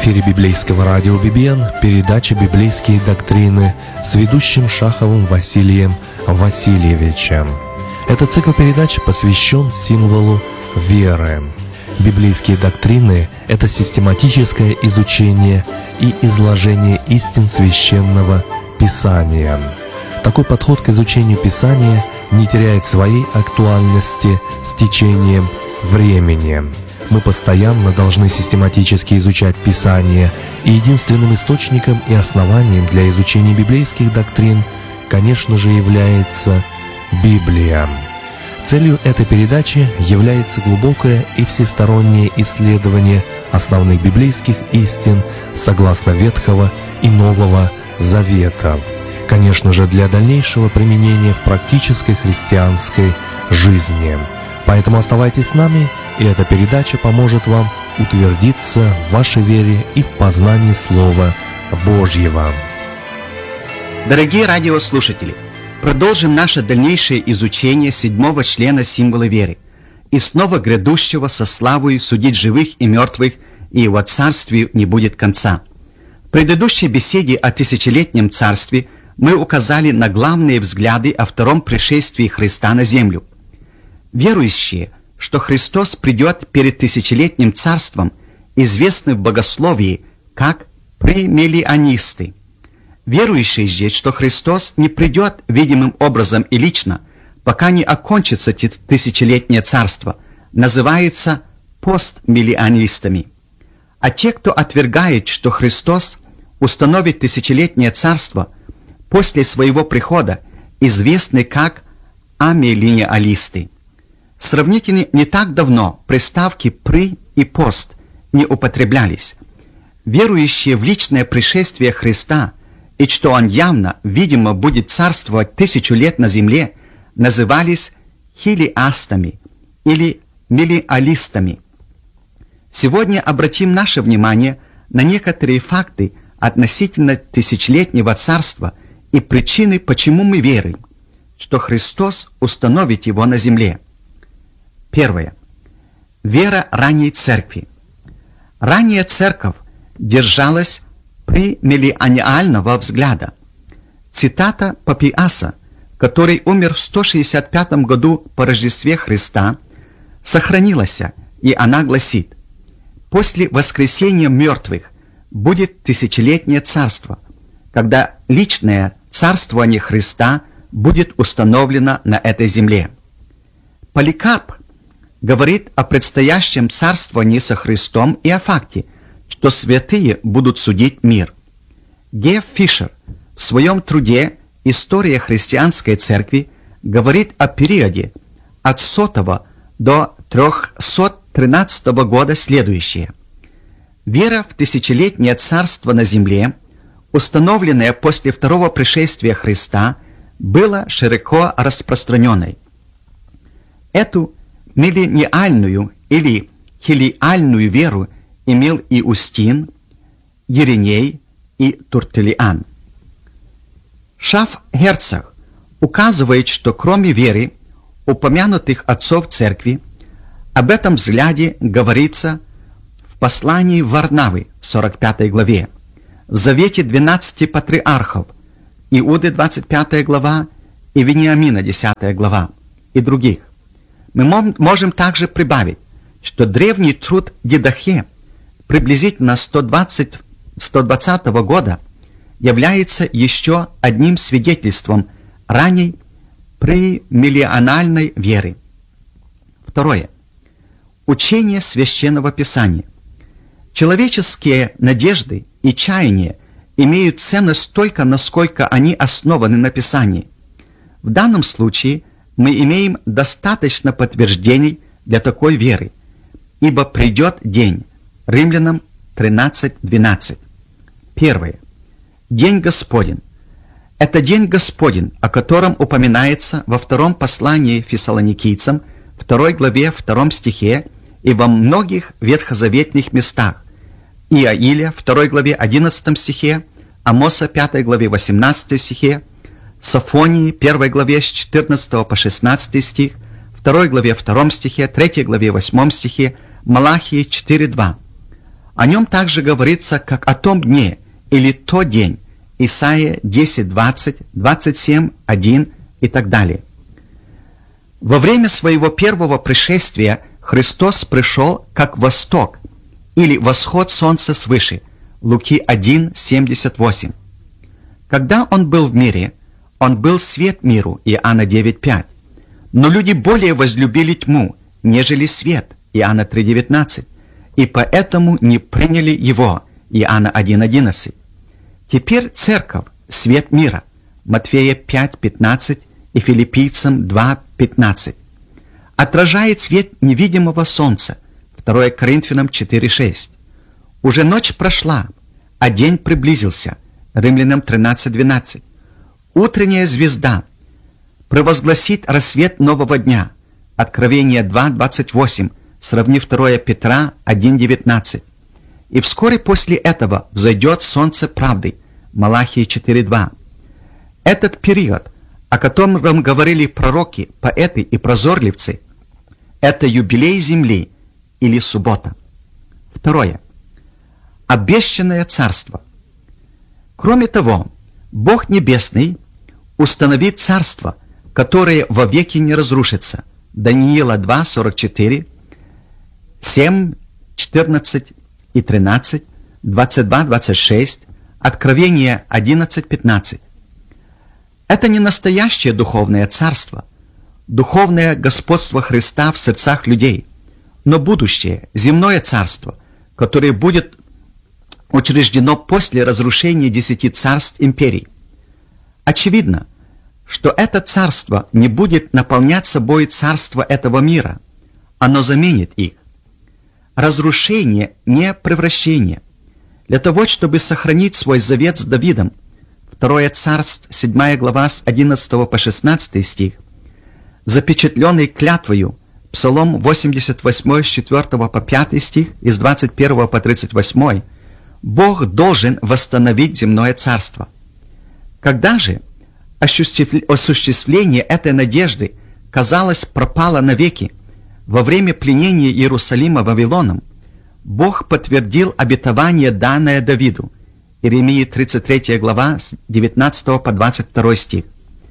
эфире библейского радио «Бибиен» передача «Библейские доктрины» с ведущим Шаховым Василием Васильевичем. Этот цикл передач посвящен символу веры. Библейские доктрины – это систематическое изучение и изложение истин Священного Писания. Такой подход к изучению Писания не теряет своей актуальности с течением времени. Мы постоянно должны систематически изучать Писание, и единственным источником и основанием для изучения библейских доктрин, конечно же, является Библия. Целью этой передачи является глубокое и всестороннее исследование основных библейских истин согласно Ветхого и Нового Заветов, конечно же, для дальнейшего применения в практической христианской жизни. Поэтому оставайтесь с нами, и эта передача поможет вам утвердиться в вашей вере и в познании Слова Божьего. Дорогие радиослушатели, продолжим наше дальнейшее изучение 7-го члена символа веры и снова грядущего со славою судить живых и мертвых, и его царствию не будет конца. В предыдущей беседе о тысячелетнем царстве мы указали на главные взгляды о втором пришествии Христа на землю. Верующие, что Христос придет перед тысячелетним царством, известны в богословии как премиллионисты. Верующие же, что Христос не придет видимым образом и лично, пока не окончится тысячелетнее царство, называются постмиллионистами. А те, кто отвергает, что Христос установит тысячелетнее царство после своего прихода, известны как амиллениалисты. Сравнительно не так давно приставки «при» и «пост» не употреблялись. Верующие в личное пришествие Христа и что Он явно, видимо, будет царствовать 1000 лет на земле, назывались хилиастами или миллиалистами. Сегодня обратим наше внимание на некоторые факты относительно тысячелетнего царства и причины, почему мы верим, что Христос установит его на земле. Первое. Вера ранней церкви. Ранняя церковь держалась премиллениального взгляда. Цитата Папиаса, который умер в 165 году по Рождестве Христа, сохранилась, и она гласит: «После воскресения мертвых будет тысячелетнее царство, когда личное царствование Христа будет установлено на этой земле». Поликарп говорит о предстоящем царствовании со Христом и о факте, что святые будут судить мир. Г. Фишер в своем труде «История христианской церкви» говорит о периоде от 100 до 313 года следующее. Вера в тысячелетнее царство на земле, установленная после второго пришествия Христа, была широко распространенной. Эту миллениальную или хилиальную веру имел и Устин, Ириней и Туртелиан. Шаф-Герцог указывает, что кроме веры упомянутых отцов церкви, об этом взгляде говорится в послании Варнавы, 45 главе, в Завете 12 патриархов, Иуды 25 глава и Вениамина 10 глава и других. Мы можем также прибавить, что древний труд Дидахе приблизительно 120 года является еще одним свидетельством ранней премиллиональной веры. Второе. Учение Священного Писания. Человеческие надежды и чаяния имеют ценность только насколько они основаны на Писании. В данном случае мы имеем достаточно подтверждений для такой веры, ибо придет день. Римлянам 13:12. Первое. День Господень. Это день Господень, о котором упоминается во втором послании Фессалоникийцам, 2 главе 2 стихе и во многих ветхозаветных местах. Иаиля, 2 главе 11 стихе, Амоса, 5 главе 18 стихе, Софонии, 1 главе с 14 по 16 стих, 2 главе 2 стихе, 3 главе 8 стихе, Малахии 4:2. О нем также говорится, как о том дне или то день. Исайя 10, 20, 27, 1 и так далее. Во время своего первого пришествия Христос пришел как восток или восход солнца свыше. Луки 1, 78. Когда Он был в мире, Он был свет миру. Иоанна 9, 5. Но люди более возлюбили тьму, нежели свет. Иоанна 3, 19. И поэтому не приняли Его. Иоанна 1, 11. Теперь Церковь – свет мира. Матфея 5, 15 и Филиппийцам 2, 15. Отражает свет невидимого солнца. 2 Коринфянам 4, 6. Уже ночь прошла, а день приблизился. Римлянам 13, 12. Утренняя звезда провозгласит рассвет нового дня. Откровение 2, 28. Сравни 2 Петра 1, 19. И вскоре после этого взойдет солнце правды. Малахии 4.2. Этот период, о котором говорили пророки, поэты и прозорливцы, это юбилей земли или суббота. Второе. Обещанное царство. Кроме того, Бог Небесный установит царство, которое вовеки не разрушится. Даниила 2, 44, 7, 14 и 13, 22, 26, Откровение 11, 15. Это не настоящее духовное царство, духовное господство Христа в сердцах людей, но будущее, земное царство, которое будет учреждено после разрушения 10 царств империй. Очевидно, что это царство не будет наполнять собой царство этого мира, оно заменит их. Разрушение, не превращение. Для того, чтобы сохранить свой завет с Давидом, 2 Царств, 7 глава, с 11 по 16 стих, запечатленный клятвою, Псалом 88, с 4 по 5 стих и с 21 по 38, Бог должен восстановить земное царство. Когда же осуществление этой надежды, казалось, пропало навеки, во время пленения Иерусалима Вавилоном, Бог подтвердил обетование, данное Давиду. Иеремии 33 глава, с 19 по 22 стих.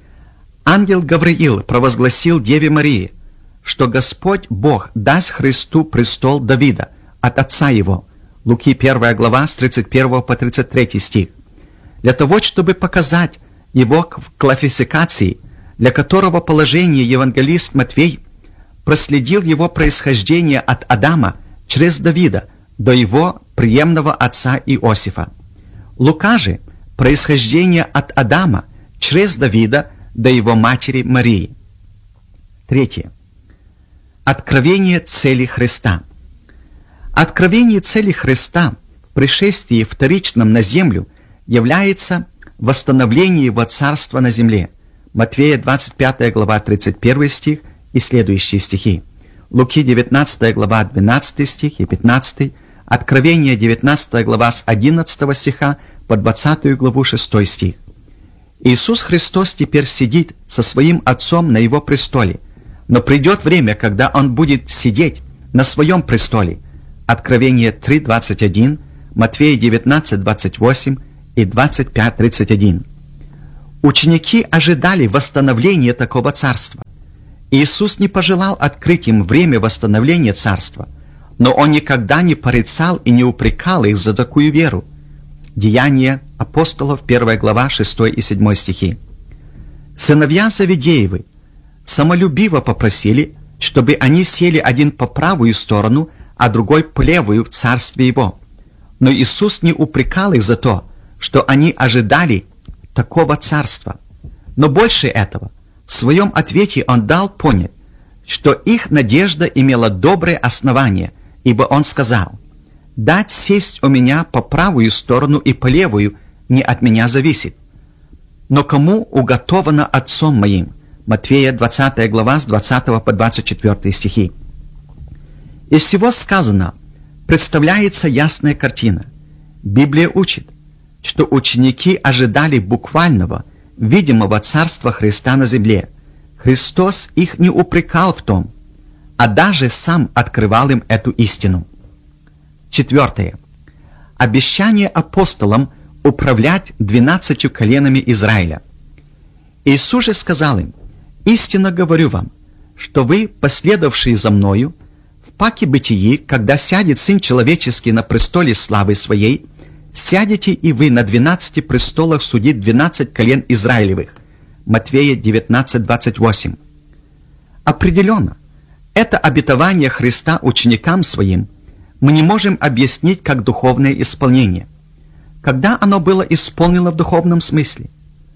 Ангел Гавриил провозгласил Деве Марии, что Господь Бог даст Христу престол Давида от отца его. Луки 1 глава, с 31 по 33 стих. Для того, чтобы показать его классификации, для которого положение евангелист Матфей проследил его происхождение от Адама через Давида до его преемного отца Иосифа. Лука же происхождение от Адама через Давида до его матери Марии. Третье. Откровение цели Христа. Откровение цели Христа в пришествии вторичном на землю является восстановление его царства на земле. Матфея 25 глава 31 стих и следующие стихи. Луки 19 глава 12 стих и 15, Откровение 19 глава с 11 стиха по 20 главу 6 стих. Иисус Христос теперь сидит со своим Отцом на Его престоле, но придет время, когда Он будет сидеть на Своем престоле. Откровение 3:21, Матфея 19:28 и 25:31. Ученики ожидали восстановления такого царства. Иисус не пожелал открыть им время восстановления царства, но Он никогда не порицал и не упрекал их за такую веру. Деяния апостолов, 1 глава, 6 и 7 стихи. Сыновья Завидеевы самолюбиво попросили, чтобы они сели один по правую сторону, а другой по левую в царстве Его. Но Иисус не упрекал их за то, что они ожидали такого царства. Но больше этого, в своем ответе Он дал понять, что их надежда имела доброе основание, ибо Он сказал: «Дать сесть у меня по правую сторону и по левую не от меня зависит, но кому уготовано Отцом моим». Матфея 20 глава с 20 по 24 стихи. Из всего сказанного представляется ясная картина. Библия учит, что ученики ожидали буквального, видимого царства Христа на земле. Христос их не упрекал в том, а даже сам открывал им эту истину. Четвертое. обещание апостолам управлять 12 коленами Израиля. Иисус же сказал им: «Истинно говорю вам, что вы, последовавшие за Мною, в паке бытии, когда сядет Сын Человеческий на престоле славы Своей, сядете и вы на 12 престолах судить 12 колен Израилевых». Матфея 19:28. Определенно, это обетование Христа ученикам Своим мы не можем объяснить как духовное исполнение. Когда оно было исполнено в духовном смысле?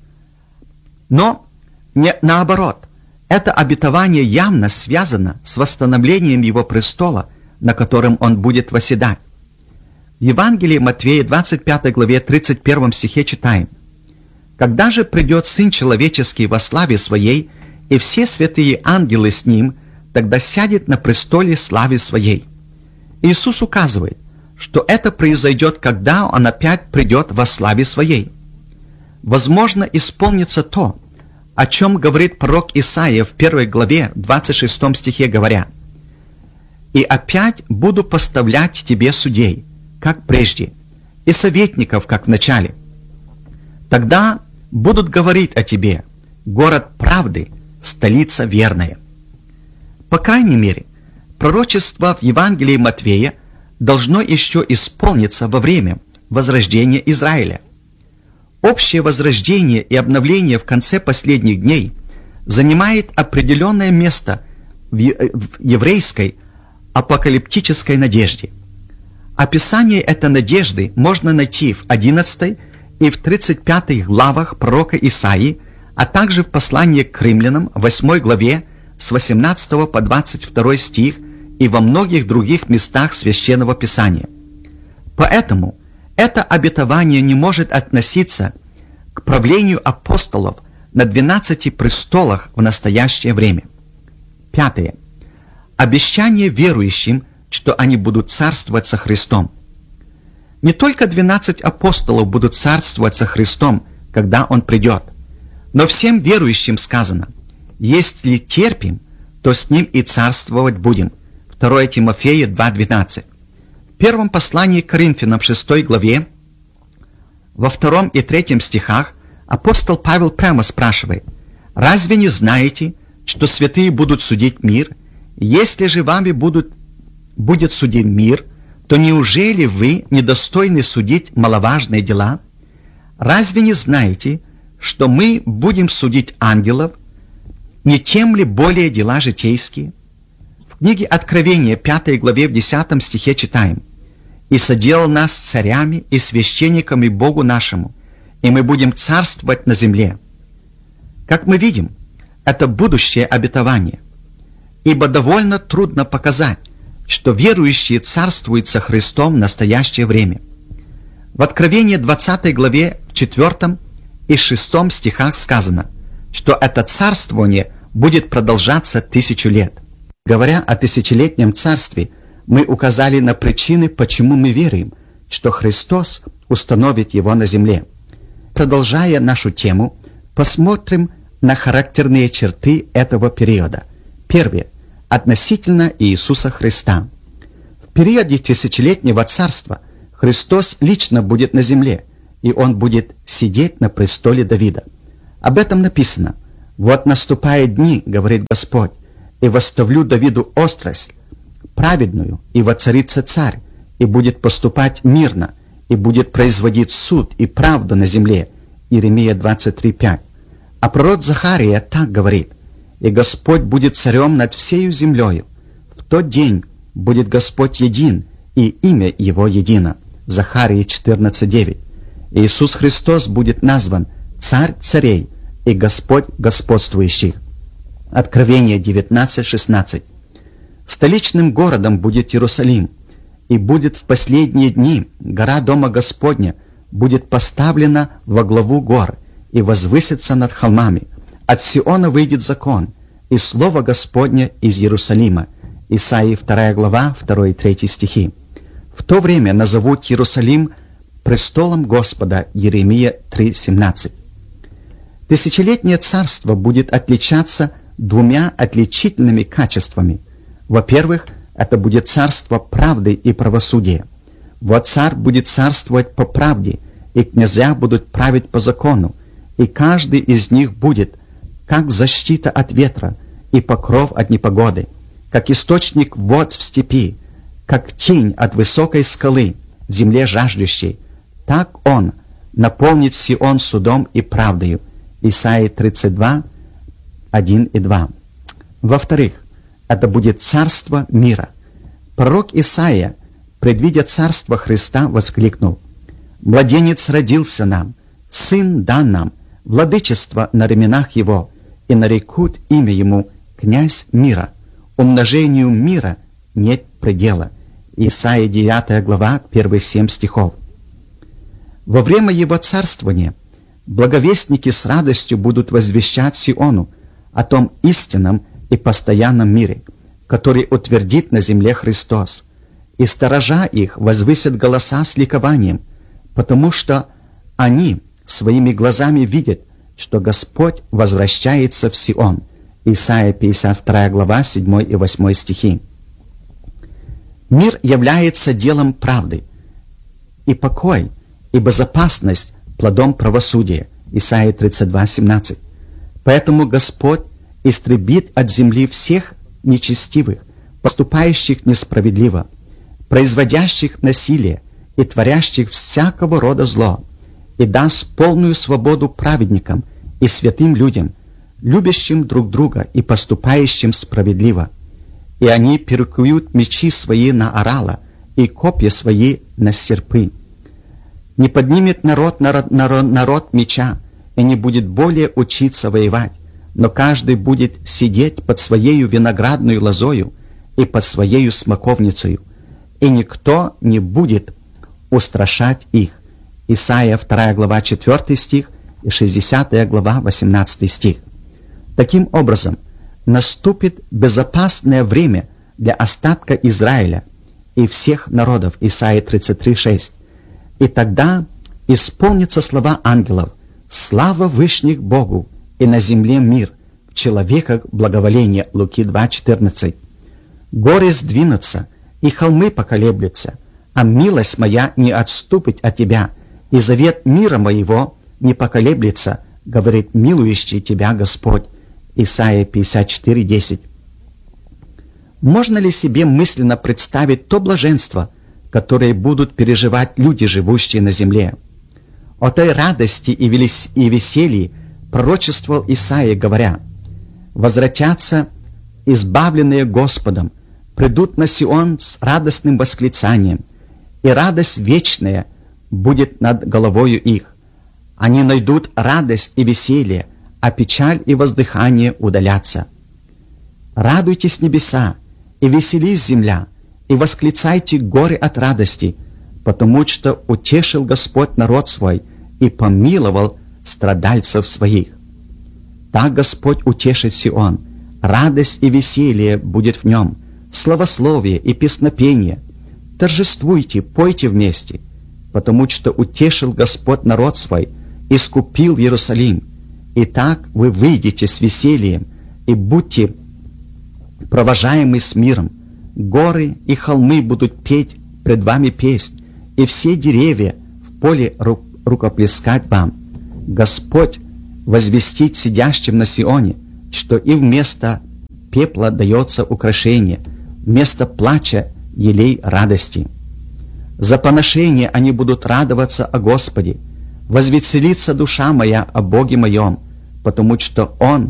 Но не наоборот, это обетование явно связано с восстановлением Его престола, на котором Он будет восседать. В Евангелии Матфея 25 главе 31 стихе читаем: «Когда же придет Сын Человеческий во славе Своей, и все святые ангелы с Ним, тогда сядет на престоле славы Своей». Иисус указывает, что это произойдет, когда Он опять придет во славе Своей. Возможно, исполнится то, о чем говорит пророк Исаия в 1 главе 26 стихе, говоря: «И опять буду поставлять тебе судей, как прежде, и советников, как в начале. Тогда будут говорить о тебе: город правды, столица верная». По крайней мере, пророчество в Евангелии Матфея должно еще исполниться во время возрождения Израиля. Общее возрождение и обновление в конце последних дней занимает определенное место в еврейской апокалиптической надежде. Описание этой надежды можно найти в 11 и в 35 главах пророка Исаии, а также в послании к римлянам 8 главе с 18 по 22 стих и во многих других местах Священного Писания. Поэтому это обетование не может относиться к правлению апостолов на 12 престолах в настоящее время. 5. Обещание верующим, что они будут царствовать со Христом. Не только 12 апостолов будут царствовать со Христом, когда Он придет, но всем верующим сказано: «Если терпим, то с Ним и царствовать будем». 2 Тимофея 2:12. В первом послании к Коринфянам 6 главе, во 2 и 3 стихах апостол Павел прямо спрашивает: «Разве не знаете, что святые будут судить мир? Если же вами будет судить мир, то неужели вы недостойны судить маловажные дела? Разве не знаете, что мы будем судить ангелов? Не тем ли более дела житейские?» В книге Откровения 5 главе в 10 стихе читаем: «И соделал нас царями и священниками Богу нашему, и мы будем царствовать на земле». Как мы видим, это будущее обетование, ибо довольно трудно показать, что верующие царствуют со Христом в настоящее время. В Откровении 20 главе 4 и 6 стихах сказано, что это царствование будет продолжаться 1000 лет. Говоря о тысячелетнем царстве, мы указали на причины, почему мы верим, что Христос установит его на земле. Продолжая нашу тему, посмотрим на характерные черты этого периода. Первое. Относительно Иисуса Христа. В периоде тысячелетнего царства Христос лично будет на земле, и Он будет сидеть на престоле Давида. Об этом написано: «Вот наступают дни, говорит Господь, и восставлю Давиду острость праведную, и воцарится царь, и будет поступать мирно, и будет производить суд и правду на земле». Иеремия 23:5. А пророк Захария так говорит: «И Господь будет царем над всею землею. В тот день будет Господь един, и имя Его едино». Захария 14:9. Иисус Христос будет назван Царь царей и Господь господствующих. Откровение 19:16. Столичным городом будет Иерусалим, и будет в последние дни гора Дома Господня будет поставлена во главу гор и возвысится над холмами. От Сиона выйдет закон, и слово Господне из Иерусалима». Исаии 2 глава, 2 и 3 стихи. В то время назовут Иерусалим престолом Господа. Иеремия 3:17. Тысячелетнее царство будет отличаться двумя отличительными качествами. Во-первых, это будет царство правды и правосудия. Вот царь будет царствовать по правде, и князья будут править по закону, и каждый из них будет, как защита от ветра и покров от непогоды, как источник вод в степи, как тень от высокой скалы в земле жаждущей. Так он наполнит Сион судом и правдою. Исайя 32, 1 и 2. Во-вторых, это будет царство мира. Пророк Исаия, предвидя царство Христа, воскликнул: «Младенец родился нам, сын дан нам, владычество на раменах его, и нарекут имя ему князь мира. Умножению мира нет предела». Исайя 9 глава, первых 7 стихов. Во время его царствования благовестники с радостью будут возвещать Сиону о том истинном и постоянном мире, который утвердит на земле Христос, и сторожа их возвысят голоса с ликованием, потому что они своими глазами видят, что Господь возвращается в Сион. Исайя 52 глава, 7 и 8 стихи. Мир является делом правды, и покой, и безопасность плодом правосудия. Исайя 32, 17. Поэтому Господь истребит от земли всех нечестивых, поступающих несправедливо, производящих насилие и творящих всякого рода зло, и даст полную свободу праведникам и святым людям, любящим друг друга и поступающим справедливо. И они перекуют мечи свои на орала и копья свои на серпы. Не поднимет народ меча, и не будет более учиться воевать, но каждый будет сидеть под своею виноградную лозою и под своею смоковницею, и никто не будет устрашать их. Исайя 2 глава 4 стих и 60 глава 18 стих. Таким образом, наступит безопасное время для остатка Израиля и всех народов. Исайя 33, 6. И тогда исполнятся слова ангелов: «Слава Вышних Богу, и на земле мир, в человеках благоволение». Луки 2, 14. «Горы сдвинутся, и холмы поколеблются, а милость моя не отступит от тебя, и завет мира моего не поколеблется, говорит милующий тебя Господь». Исайя 54, 10. Можно ли себе мысленно представить то блаженство, которое будут переживать люди, живущие на земле? О той радости и веселье пророчествовал Исаия, говоря: «Возвратятся избавленные Господом, придут на Сион с радостным восклицанием, и радость вечная будет над головою их. Они найдут радость и веселье, а печаль и воздыхание удалятся. Радуйтесь небеса, и веселись земля, и восклицайте горы от радости, потому что утешил Господь народ свой и помиловал страдальцев своих. Так Господь утешит Сион, радость и веселье будет в нем, славословие и песнопение. Торжествуйте, пойте вместе, потому что утешил Господь народ свой, искупил Иерусалим. Итак, вы выйдете с весельем и будьте провожаемы с миром. Горы и холмы будут петь пред вами песнь, и все деревья в поле рукоплескать вам. Господь возвестит сидящим на Сионе, что и вместо пепла дается украшение, вместо плача елей радости. За поношение они будут радоваться о Господе. Возвеселится душа моя о Боге моем, потому что Он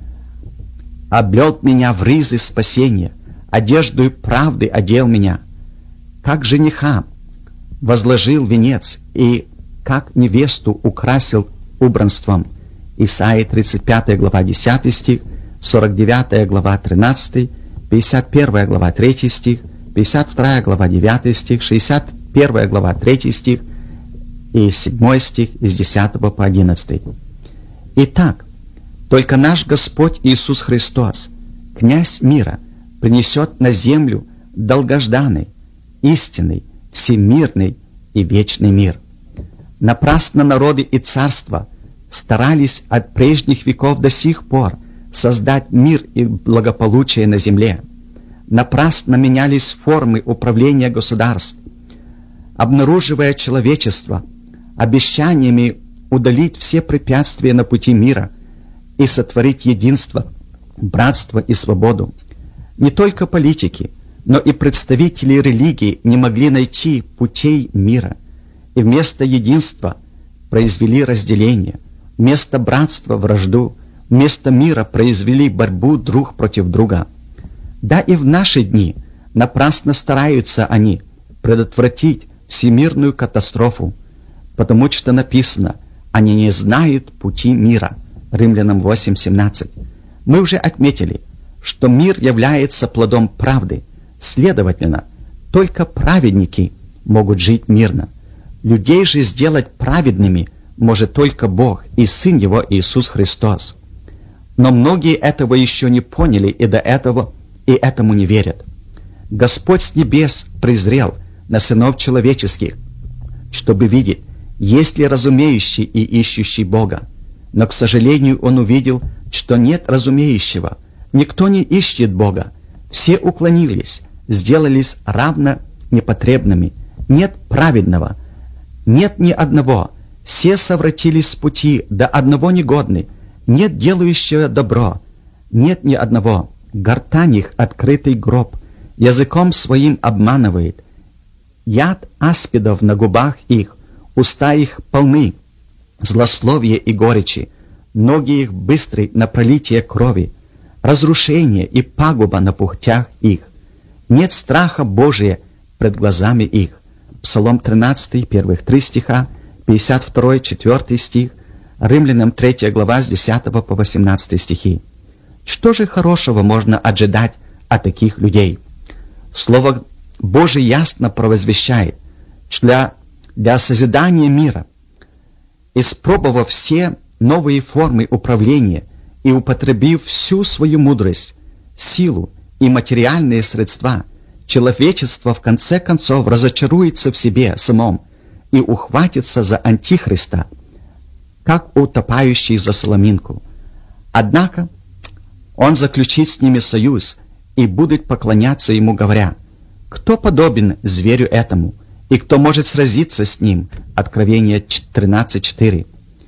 облёл меня в ризы спасения, одеждою правды одел меня, как жениха возложил венец, и как невесту украсил убранством». Исайя 35 глава 10 стих, 49 глава 13, 51 глава 3 стих, 52 глава 9 стих, 61 глава 3 стих и 7 стих из 10 по 11. Итак, только наш Господь Иисус Христос, князь мира, принесет на землю долгожданный, истинный, всемирный и вечный мир. Напрасно народы и царства старались от прежних веков до сих пор создать мир и благополучие на земле. Напрасно менялись формы управления государств. обнаруживая человечество обещаниями удалить все препятствия на пути мира и сотворить единство, братство и свободу. Не только политики, но и представители религий не могли найти путей мира, и вместо единства произвели разделение, вместо братства вражду, вместо мира произвели борьбу друг против друга. Да и в наши дни напрасно стараются они предотвратить всемирную катастрофу, потому что написано: «Они не знают пути мира». Римлянам 8:17. Мы уже отметили, что мир является плодом правды. Следовательно, только праведники могут жить мирно. Людей же сделать праведными может только Бог и Сын Его Иисус Христос. Но многие этого еще не поняли и этому не верят. Господь с небес презрел на сынов человеческих, чтобы видеть, есть ли разумеющий и ищущий Бога. Но, к сожалению, Он увидел, что нет разумеющего. Никто не ищет Бога. Все уклонились, сделались равно непотребными. Нет праведного, нет ни одного. Все совратились с пути, до одного негодны. Нет делающего добро, нет ни одного. Гортань их открытый гроб, языком своим обманывает. Яд аспидов на губах их, уста их полны злословия и горечи, ноги их быстры на пролитие крови, разрушение и пагуба на путях их. Нет страха Божия пред глазами их. Псалом 13, первых 3 стиха, 52, 4 стих, Римлянам 3 глава с 10 по 18 стихи. Что же хорошего можно ожидать от таких людей? Слово Божие ясно провозвещает, что для созидания мира, испробовав все новые формы управления и употребив всю свою мудрость, силу и материальные средства, человечество в конце концов разочаруется в себе самом и ухватится за Антихриста, как утопающий за соломинку. Однако он заключит с ними союз и будет поклоняться ему, говоря: «Кто подобен зверю этому, и кто может сразиться с ним?» Откровение 13:4.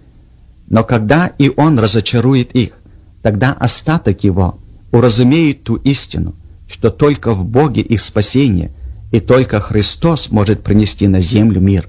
Но когда и он разочарует их, тогда остаток его уразумеет ту истину, что только в Боге их спасение, и только Христос может принести на землю мир.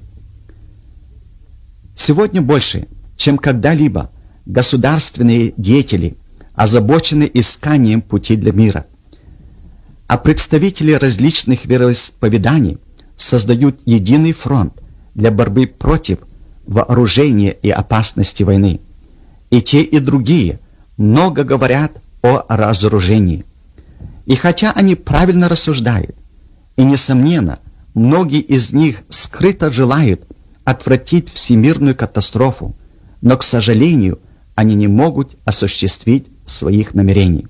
Сегодня больше, чем когда-либо, государственные деятели озабочены исканием пути для мира, а представители различных вероисповеданий создают единый фронт для борьбы против вооружения и опасности войны. И те, и другие много говорят о разоружении. И хотя они правильно рассуждают, и, несомненно, многие из них скрыто желают отвратить всемирную катастрофу, но, к сожалению, они не могут осуществить своих намерений.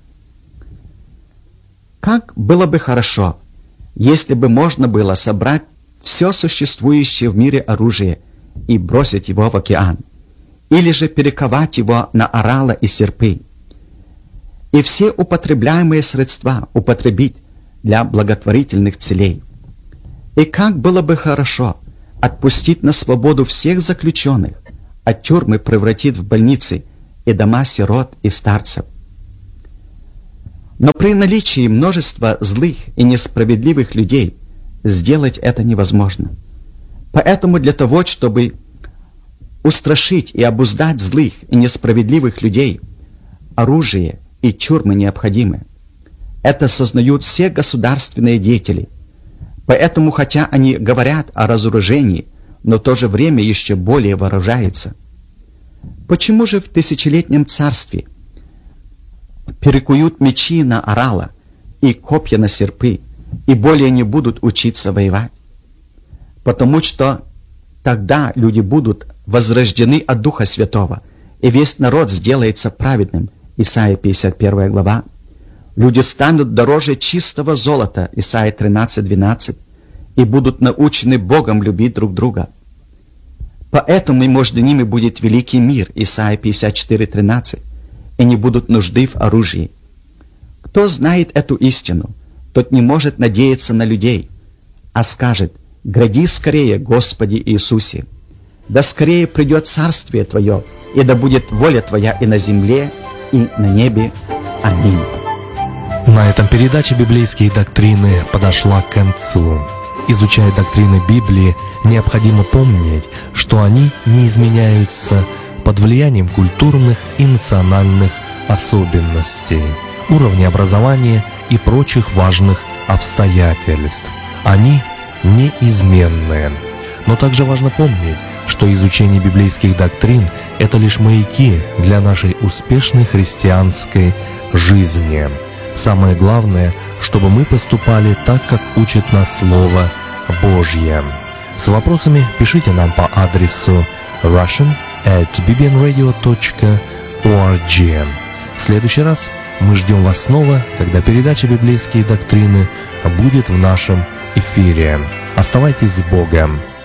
Как было бы хорошо, если бы можно было собрать все существующее в мире оружие и бросить его в океан, или же перековать его на орала и серпы, и все употребляемые средства употребить для благотворительных целей. И как было бы хорошо отпустить на свободу всех заключенных, а тюрьмы превратить в больницы и дома сирот и старцев. Но при наличии множества злых и несправедливых людей сделать это невозможно. Поэтому для того, чтобы устрашить и обуздать злых и несправедливых людей, оружие и тюрьмы необходимы. Это сознают все государственные деятели. Поэтому, хотя они говорят о разоружении, но в то же время еще более вооружаются. Почему же в тысячелетнем царстве перекуют мечи на орала и копья на серпы, и более не будут учиться воевать? Потому что тогда люди будут возрождены от Духа Святого, и весь народ сделается праведным. Исайя 51 глава. Люди станут дороже чистого золота. Исайя 13:12. И будут научены Богом любить друг друга. Поэтому и между ними будет великий мир. Исайя 54:13. И не будут нужды в оружии. Кто знает эту истину, тот не может надеяться на людей, а скажет: Гряди скорее, Господи Иисусе. Да скорее придет Царствие Твое, и да будет воля Твоя и на земле, и на небе. Аминь. На этом передача «Библейские доктрины» подошла к концу. Изучая доктрины Библии, необходимо помнить, что они не изменяются под влиянием культурных и национальных особенностей, уровня образования и прочих важных обстоятельств. Они неизменны. Но также важно помнить, что изучение библейских доктрин – это лишь маяки для нашей успешной христианской жизни. Самое главное, чтобы мы поступали так, как учит нас Слово Божье. С вопросами пишите нам по адресу russian@bbnradio.org. В следующий раз мы ждем вас снова, когда передача «Библейские доктрины» будет в нашем эфире. Оставайтесь с Богом!